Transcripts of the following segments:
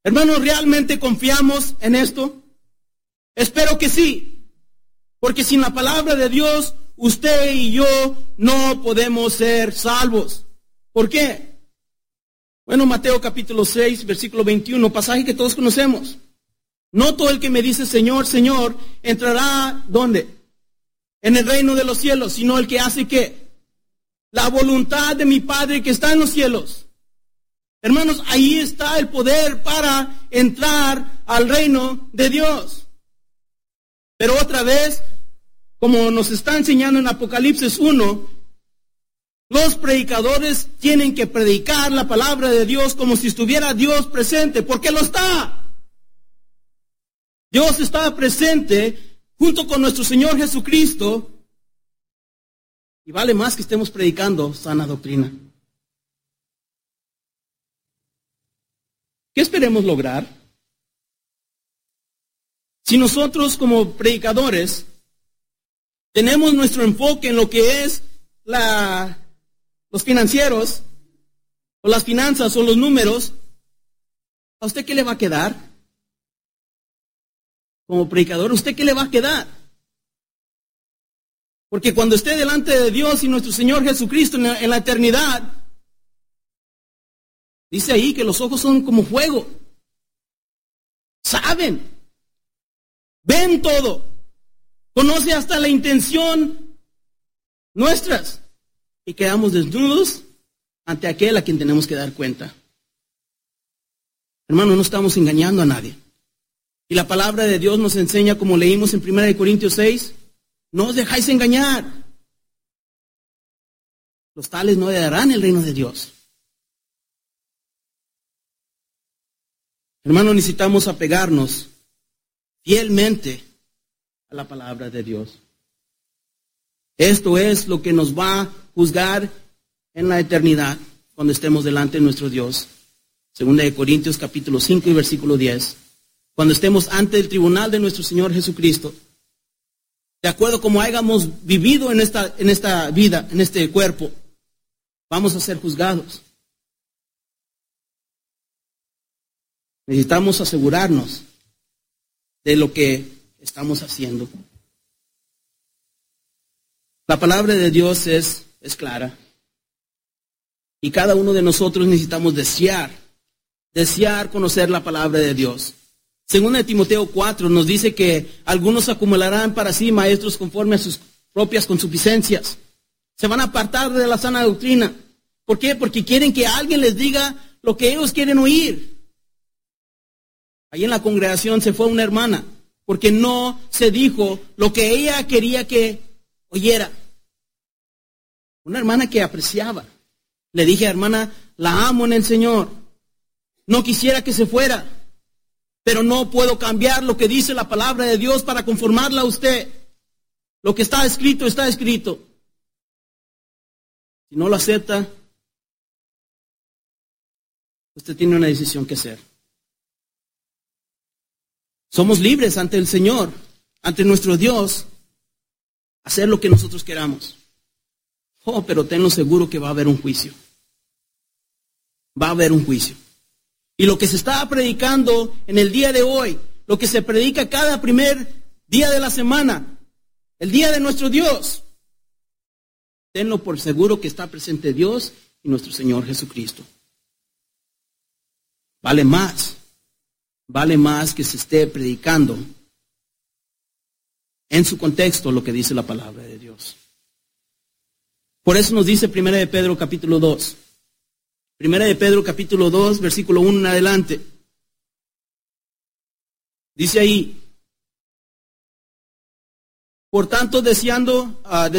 Hermanos, ¿realmente confiamos en esto? Espero que sí, porque sin la palabra de Dios, usted y yo no podemos ser salvos. ¿Por qué? Bueno, Mateo capítulo 6, versículo 21, pasaje que todos conocemos. No todo el que me dice Señor, Señor, entrará, ¿dónde? En el reino de los cielos, sino el que hace ¿qué? La voluntad de mi Padre que está en los cielos. Hermanos, ahí está el poder para entrar al reino de Dios. Pero otra vez, como nos está enseñando en Apocalipsis 1, los predicadores tienen que predicar la palabra de Dios como si estuviera Dios presente, porque lo está. Dios está presente junto con nuestro Señor Jesucristo, y vale más que estemos predicando sana doctrina. ¿Qué esperemos lograr? Si nosotros como predicadores tenemos nuestro enfoque en lo que es los financieros, o las finanzas, o los números, ¿a usted qué le va a quedar? Como predicador, ¿a usted qué le va a quedar? Porque cuando esté delante de Dios y nuestro Señor Jesucristo en la eternidad, dice ahí que los ojos son como fuego. Saben, ven todo, conoce hasta la intención nuestras, y quedamos desnudos ante aquel a quien tenemos que dar cuenta. Hermano, no estamos engañando a nadie. Y la palabra de Dios nos enseña, como leímos en 1 Corintios 6, no os dejáis engañar. Los tales no heredarán el reino de Dios. Hermano, necesitamos apegarnos fielmente a la palabra de Dios. Esto es lo que nos va a juzgar en la eternidad cuando estemos delante de nuestro Dios. 2 Corintios capítulo 5 y versículo 10. Cuando estemos ante el tribunal de nuestro Señor Jesucristo, de acuerdo como hayamos vivido en esta vida, en este cuerpo, vamos a ser juzgados. Necesitamos asegurarnos de lo que estamos haciendo. La palabra de Dios es clara. Y cada uno de nosotros necesitamos desear conocer la palabra de Dios. Según de Timoteo 4 nos dice que algunos acumularán para sí maestros conforme a sus propias concupiscencias. Se van a apartar de la sana doctrina. ¿Por qué? Porque quieren que alguien les diga lo que ellos quieren oír. Ahí en la congregación se fue una hermana porque no se dijo lo que ella quería que oyera. Una hermana que apreciaba. Le dije, hermana, la amo en el Señor. No quisiera que se fuera, pero no puedo cambiar lo que dice la palabra de Dios para conformarla a usted. Lo que está escrito, está escrito. Si no lo acepta, usted tiene una decisión que hacer. Somos libres ante el Señor, ante nuestro Dios, hacer lo que nosotros queramos. Oh, pero tenlo seguro que va a haber un juicio. Va a haber un juicio. Y lo que se está predicando en el día de hoy, lo que se predica cada primer día de la semana, el día de nuestro Dios, tenlo por seguro que está presente Dios y nuestro Señor Jesucristo. Vale más que se esté predicando en su contexto lo que dice la palabra de Dios. Por eso nos dice 1 de Pedro capítulo 2. 1 de Pedro capítulo 2, versículo 1 en adelante. Dice ahí, por tanto desechando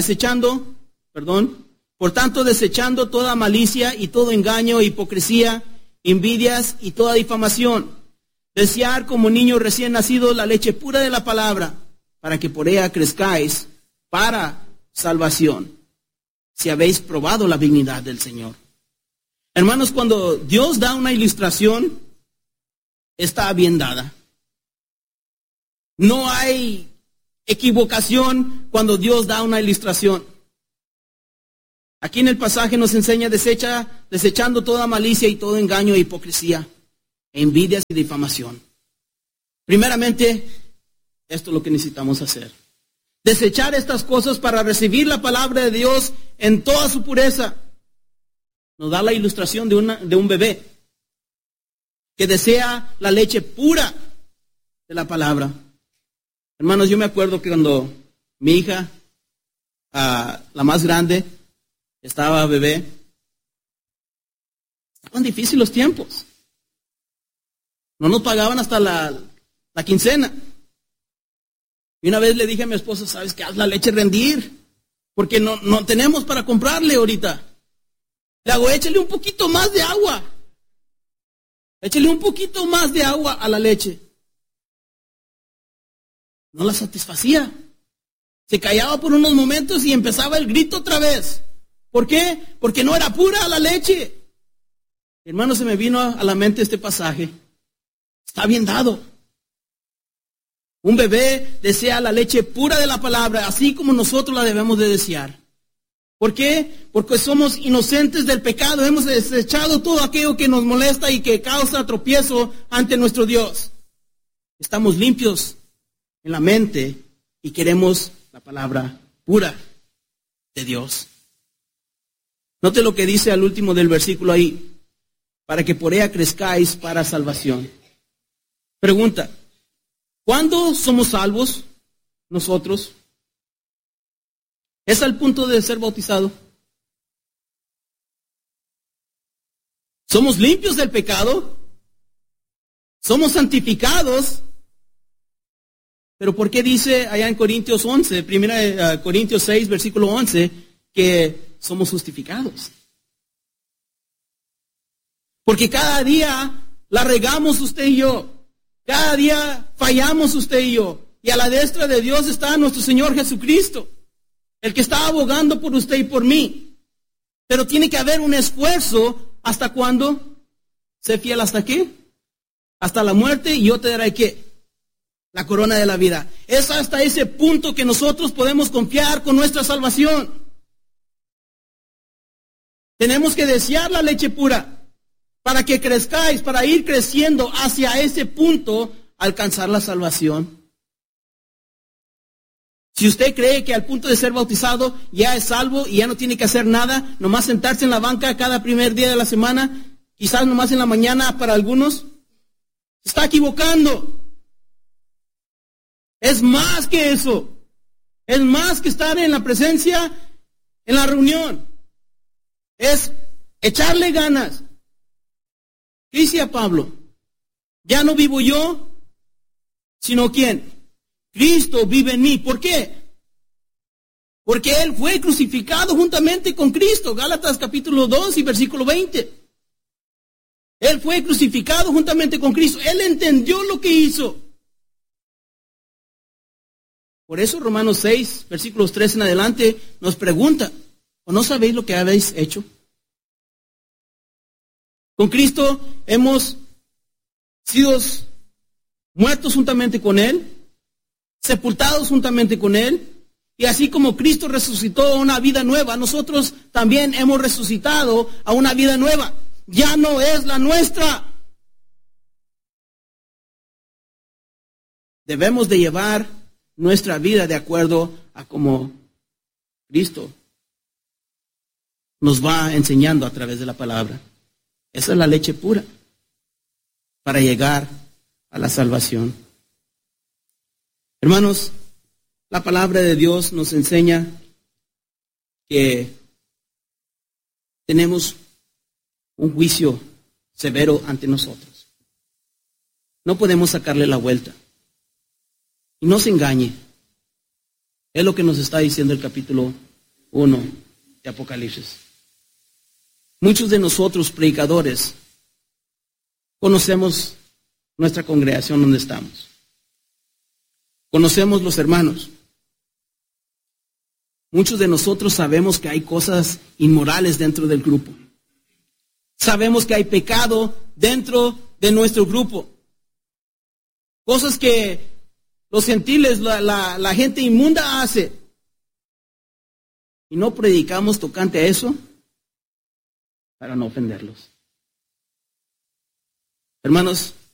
toda malicia y todo engaño, hipocresía, envidias y toda difamación, desear como niños recién nacidos la leche pura de la palabra, para que por ella crezcáis para salvación, si habéis probado la benignidad del Señor. Hermanos, cuando Dios da una ilustración, está bien dada. No hay equivocación cuando Dios da una ilustración. Aquí en el pasaje nos enseña desechando toda malicia y todo engaño e hipocresía. envidias y difamación. Primeramente, esto es lo que necesitamos hacer. Desechar estas cosas para recibir la palabra de Dios en toda su pureza. Nos da la ilustración de un bebé que desea la leche pura de la palabra. Hermanos, yo me acuerdo que cuando mi hija, la más grande, estaba bebé, estaban difíciles los tiempos. No nos pagaban hasta la quincena. Y una vez le dije a mi esposa, ¿sabes qué? Haz la leche rendir, porque no tenemos para comprarle ahorita. Le hago, échale un poquito más de agua. Échale un poquito más de agua a la leche. No la satisfacía. Se callaba por unos momentos y empezaba el grito otra vez. ¿Por qué? Porque no era pura la leche. Hermano, se me vino a la mente este pasaje. Está bien dado. Un bebé desea la leche pura de la palabra, así como nosotros la debemos de desear. ¿Por qué? Porque somos inocentes del pecado. Hemos desechado todo aquello que nos molesta y que causa tropiezo ante nuestro Dios. Estamos limpios en la mente y queremos la palabra pura de Dios. Note lo que dice al último del versículo ahí. Para que por ella crezcáis para salvación. Pregunta. ¿Cuándo somos salvos nosotros? ¿Es al punto de ser bautizado? ¿Somos limpios del pecado? ¿Somos santificados? Pero ¿por qué dice allá en Corintios 11, Corintios 6, versículo 11, que somos justificados? Porque cada día la regamos usted y yo. Cada día fallamos usted y yo. Y a la diestra de Dios está nuestro Señor Jesucristo, el que está abogando por usted y por mí. Pero tiene que haber un esfuerzo. ¿Hasta cuándo? Sé fiel hasta qué? Hasta la muerte, y yo te daré ¿qué? La corona de la vida. Es hasta ese punto que nosotros podemos confiar con nuestra salvación. Tenemos que desear la leche pura para que crezcáis, para ir creciendo hacia ese punto, alcanzar la salvación. Si usted cree que al punto de ser bautizado ya es salvo y ya no tiene que hacer nada, nomás sentarse en la banca cada primer día de la semana, quizás nomás en la mañana para algunos, se está equivocando. Es más que eso. Es más que estar en la presencia, en la reunión. Es echarle ganas. ¿Qué decía Pablo? Ya no vivo yo, sino ¿quién? Cristo vive en mí. ¿Por qué? Porque Él fue crucificado juntamente con Cristo. Gálatas capítulo 2 y versículo 20. Él fue crucificado juntamente con Cristo. Él entendió lo que hizo. Por eso Romanos 6, versículos 3 en adelante, nos pregunta, ¿o no sabéis lo que habéis hecho? Con Cristo hemos sido muertos juntamente con Él, sepultados juntamente con Él, y así como Cristo resucitó a una vida nueva, nosotros también hemos resucitado a una vida nueva. Ya no es la nuestra. Debemos de llevar nuestra vida de acuerdo a como Cristo nos va enseñando a través de la palabra. Esa es la leche pura para llegar a la salvación. Hermanos, la palabra de Dios nos enseña que tenemos un juicio severo ante nosotros. No podemos sacarle la vuelta. Y no se engañe. Es lo que nos está diciendo el capítulo 1 de Apocalipsis. Muchos de nosotros, predicadores, conocemos nuestra congregación donde estamos. Conocemos los hermanos. Muchos de nosotros sabemos que hay cosas inmorales dentro del grupo. Sabemos que hay pecado dentro de nuestro grupo. Cosas que los gentiles, la gente inmunda hace. Y no predicamos tocante a eso para no ofenderlos. Hermanos,